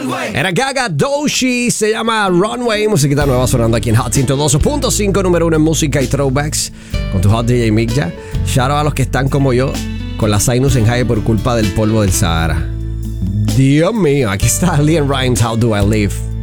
Era Gaga Doechii, se llama Runway. Musiquita nueva sonando aquí en Hot 102.5, número 1 en música y throwbacks. Con tu Hot DJ Mick. Shout out a los que están como yo, con la sinus en high por culpa del polvo del Sahara. Dios mío, aquí está Leon Rimes, How Do I Live.